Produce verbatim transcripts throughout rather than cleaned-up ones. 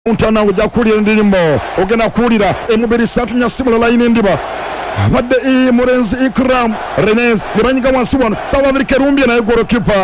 Untana ujja kulira ndirimbo ogenda kulira emubiri satu nya simula line ndiba abadde e Murenzi Ikram Renez nibanyiga wansi wano South Africa rumbye na goalkeeper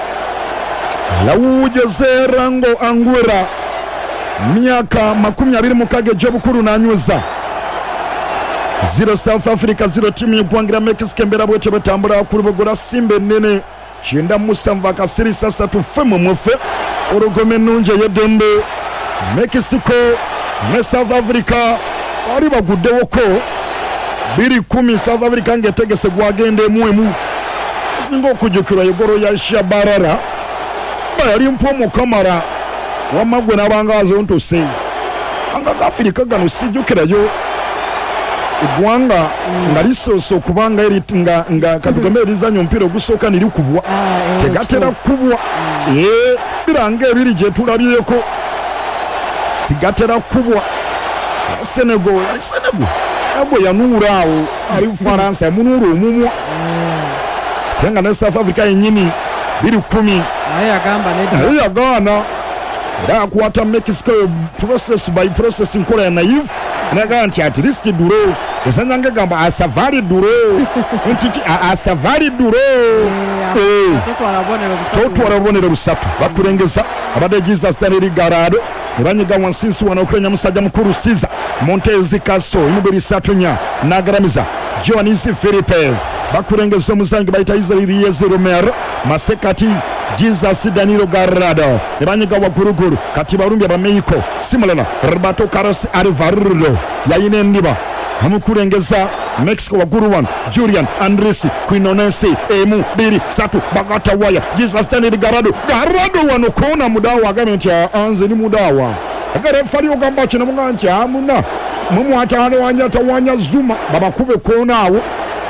Lawuje Zerango Angwera miaka makumi abiri mukage jobukuru na nyuza zero South Africa zero timu y'Ugwangira Mexico mbera bwete batambula kurubogora simbe nene Chinda Musamva kasiri sasa tufemu mufe orugome nunje yedembe Mexico ne South Africa ari baguddewo ko biri kumi South Africa ngetegese gwagende muemu singo kujukira yogoro ya Shabarara bali mpomo kamera wamagwe nabangazo ntose anga Africa gano sijukirayo igwanga ngalisoso kubanga eri nga nga katugomereza nyompiro gusoka niri kubwa tegatera kubwa eh birange biri je tulabiyeko sigatera kubwa Senegal ali Senegal abo yanurawo ali France munuru mumwa tenga na South Africa yenyini biri kumi naye agamba nedda naye agana da kuata Mexico process by process nkola ya naif naganti at least duro esanyanga gamba asavari duro ntiki asavari duro eh toto arabonera busatu toto arabonera busatu bakurengeza abade Jesus Daniel Garado Ibanyiga wansinsi wanaokrenya musajja mukuru Siza Montezi Castro imubiri satunya nagaramiza Joanisi Felipe bakurengeza muzangi baita Israeli Yeze Romero Masekati Jesus Danilo Garrado Ibanyiga wakuruguru kati barumbi abameiko Simulana Roberto Carlos Alvaro yayine ndiba amukurengeza Mexico waguru one Julian Andresi Quinonense emu biri satu bagata waya Jesus Daniel Garrado Garrado wano kona mudawa agamenti anze ni mudawa agare fali ogamba kina munganchi amuna mumu atano wanya tawanya zuma baba kube kona awo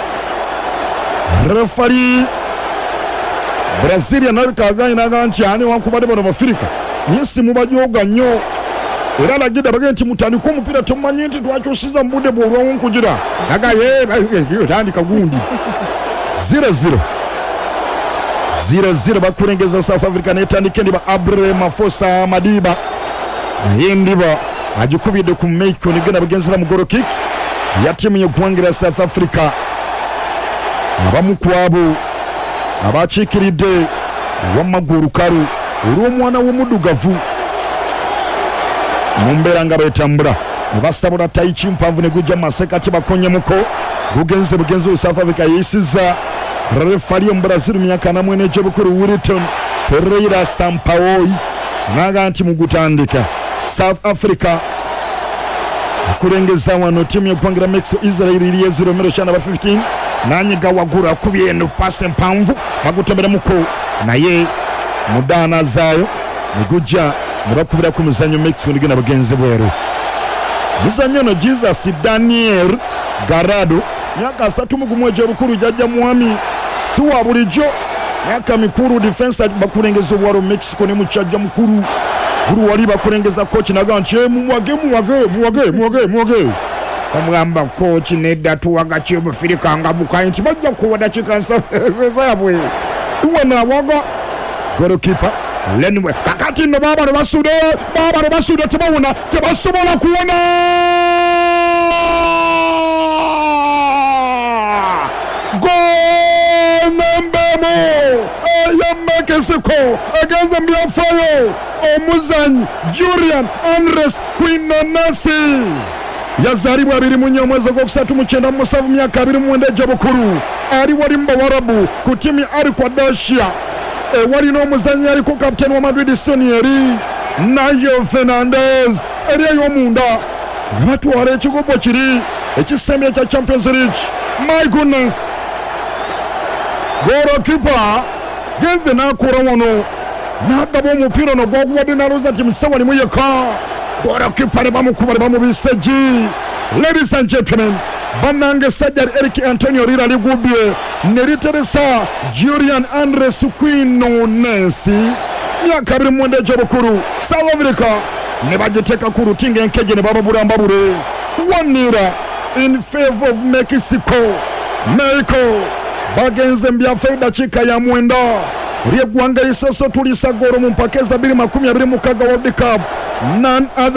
refari Brazilia nabika agani naganchi ani wankubade bano Afrika nyisi mubajoga nyo era lagida bagenti mutani ko mupira tumanyinti twachusiza mbude borwa wonkugira naga ye yandi kagundi zero zero zero zero bakurengeza South Africa netandike ndiba Abre Mafosa Madiba yindiba ajukubide ku Mexico nigena bagenzera mu goal kick ya timu y'Ugwangira South Africa abamukwabo abachikiride wamaguru karu urumwana w'umudugavu mumbera nga betambula basabula taichi mpavu ne gujja Masekati bakonye muko gugenze bugenze South Africa yisiza refari mu Brazil myaka na mwene je bukuru Wilton Pereira Sampaoli naga anti mugutandika South Africa kurengeza wano timu y'Ugwangira Mexico Israel Yeze Romero chana ba fifteen nanyiga wagura kubyeno passe mpamvu bagutembera muko naye mudana zayo nigujja nibakubira ku muzanyo Mexico ndigena bagenze bweru muzanyo no Jesus Daniel Garrado myaka satu mugumweje bukuru jajja mwami suwa bulijo myaka mikuru defense bakurengeza bwaro Mexico ne muchajja mukuru guru wali bakurengeza coach naganche muwage muwage muwage muwage muwage kamugamba coach nedda tuwaga chibu Afrika ngabuka nti bajja kuwada chikansa yabwe uwana waga goalkeeper Lenwe kakati no baba no basude baba no basude tebawuna tebasobola kuwona goal membemo ya Mexico against Zambia Fire omuzanyi Julian Andres Quinonesi yazaribu abiri munyo mwezi gwokusatu mu kyenda mu musanvu myaka abiri mu mwenda jabukuru ali wali mba warabu ku timu ali kwa Dacia e wali no muzanyi aliko captain wa Madrid Sonieri Nayo Fernandez eriyo omunda batwara ekigobo kiri ekisembe kya Champions League. My goodness, goalkeeper genze nakura wano nagabo omupira no gwagwadde naluza timu sawa limu yeka goalkeeper bamukuba bamubiseji. Ladies and gentlemen, banange sajari Eric Antonio Rira ligubye neriteresa Julian Andres Quinonesi myaka abiri mu mwenda jabukuru South Africa ne bagiteka ku rutinga enkeje ne baba burambabure one nil in favor of Mexico. Mexico bagenze mbya faida chika ya mwenda Ryegwanga isoso tulisa goro mu mpakeza biri makumi abiri mu kaga World Cup none other